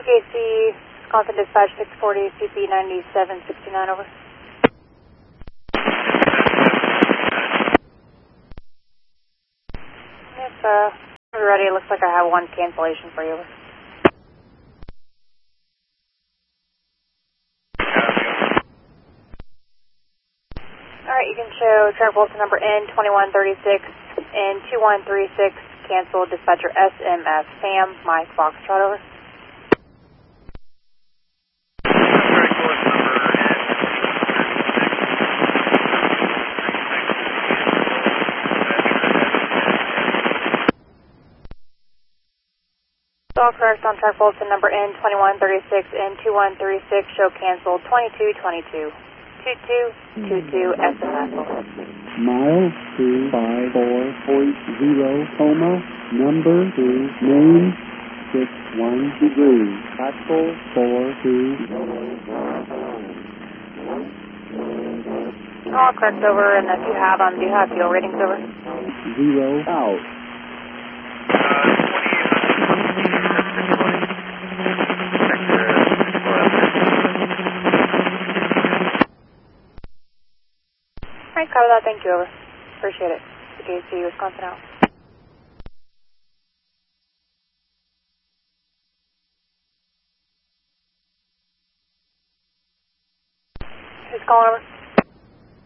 KC, Wisconsin Dispatch 640, CP 9769, over. If we're ready, it looks like I have one cancellation for you, over. Alright, you can show track Bolton number N2136 and 2136, cancel dispatcher SMF Sam, Mike Foxtrot, over. All correct on track Bolton number N2136 and 2136, show cancel 2222. 2222 SMS, over. Mile 254.0, Coma, number 2, name 61 degrees, actual 42. All correct, over, and if you have do you have fuel ratings, over? 0 out. Alright, cover that, thank you, over. Appreciate it. KC, Wisconsin out. Who's calling, over?